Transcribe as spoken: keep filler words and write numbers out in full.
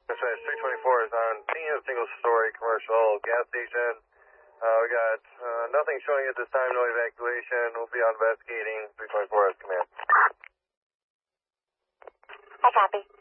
That's right, three twenty-four is on scene of single-story commercial gas station. Uh, we got uh, nothing showing at this time, no evacuation. We'll be on investigating. three twenty-four has command. I copy.